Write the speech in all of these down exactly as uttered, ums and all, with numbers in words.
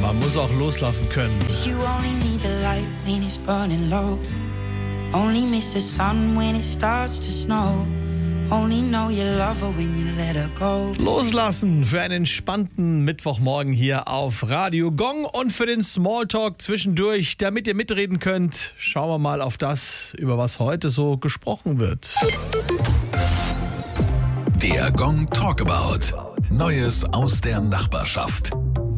man muss auch loslassen können. You only need the light when it's burning low. Only miss the sun when it starts to snow. Only know you love her when you let her go. Loslassen für einen entspannten Mittwochmorgen hier auf Radio Gong und für den Smalltalk zwischendurch, damit ihr mitreden könnt. Schauen wir mal auf das, über was heute so gesprochen wird. Der Gong Talkabout. Neues aus der Nachbarschaft.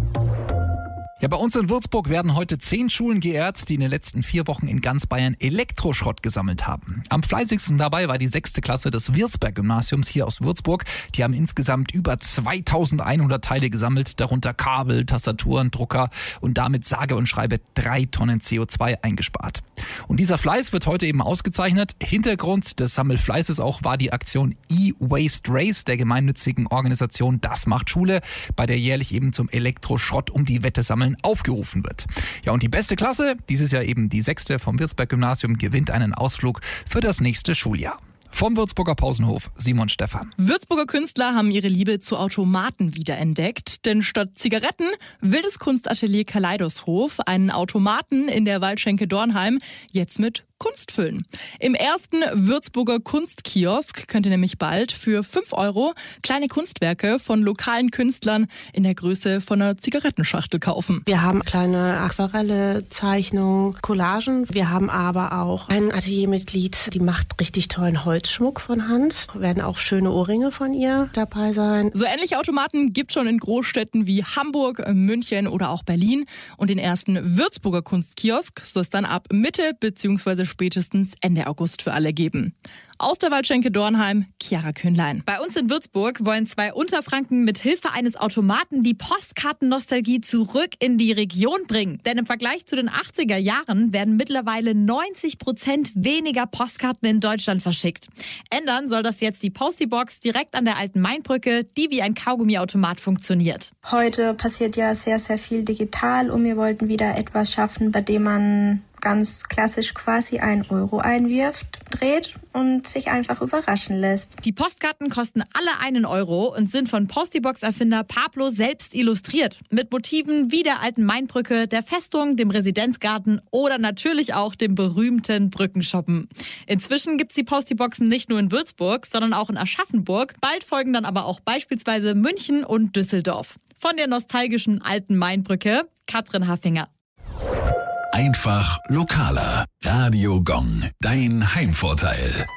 Ja, bei uns in Würzburg werden heute zehn Schulen geehrt, die in den letzten vier Wochen in ganz Bayern Elektroschrott gesammelt haben. Am fleißigsten dabei war die sechste Klasse des Wirsberg-Gymnasiums hier aus Würzburg. Die haben insgesamt über zweitausendeinhundert Teile gesammelt, darunter Kabel, Tastaturen, Drucker und damit sage und schreibe drei Tonnen C O zwei eingespart. Und dieser Fleiß wird heute eben ausgezeichnet. Hintergrund des Sammelfleißes auch war die Aktion E-Waste Race der gemeinnützigen Organisation Das macht Schule, bei der jährlich eben zum Elektroschrott um die Wette sammeln aufgerufen wird. Ja, und die beste Klasse, dieses Jahr eben die sechste vom Wirsberg-Gymnasium, gewinnt einen Ausflug für das nächste Schuljahr. Vom Würzburger Pausenhof, Simon Stephan. Würzburger Künstler haben ihre Liebe zu Automaten wiederentdeckt. Denn statt Zigaretten will das Kunstatelier Kaleidoskop einen Automaten in der Waldschenke Dornheim jetzt mit Kunst füllen. Im ersten Würzburger Kunstkiosk könnt ihr nämlich bald für fünf Euro kleine Kunstwerke von lokalen Künstlern in der Größe von einer Zigarettenschachtel kaufen. Wir haben kleine Aquarelle, Zeichnungen, Collagen. Wir haben aber auch ein Ateliermitglied, die macht richtig tollen Holzschmuck von Hand. Werden auch schöne Ohrringe von ihr dabei sein. So ähnliche Automaten gibt es schon in Großstädten wie Hamburg, München oder auch Berlin. Und den ersten Würzburger Kunstkiosk soll es dann ab Mitte bzw. spätestens Ende August für alle geben. Aus der Waldschenke Dornheim, Chiara Kühnlein. Bei uns in Würzburg wollen zwei Unterfranken mit Hilfe eines Automaten die Postkartennostalgie zurück in die Region bringen. Denn im Vergleich zu den achtziger Jahren werden mittlerweile neunzig Prozent weniger Postkarten in Deutschland verschickt. Ändern soll das jetzt die Postybox direkt an der alten Mainbrücke, die wie ein Kaugummiautomat funktioniert. Heute passiert ja sehr, sehr viel digital und wir wollten wieder etwas schaffen, bei dem man ganz klassisch quasi einen Euro einwirft, dreht und sich einfach überraschen lässt. Die Postkarten kosten alle einen Euro und sind von Postybox-Erfinder Pablo selbst illustriert. Mit Motiven wie der alten Mainbrücke, der Festung, dem Residenzgarten oder natürlich auch dem berühmten Brückenshoppen. Inzwischen gibt es die Postyboxen nicht nur in Würzburg, sondern auch in Aschaffenburg. Bald folgen dann aber auch beispielsweise München und Düsseldorf. Von der nostalgischen alten Mainbrücke, Katrin Haffinger. Einfach lokaler. Radio Gong, dein Heimvorteil.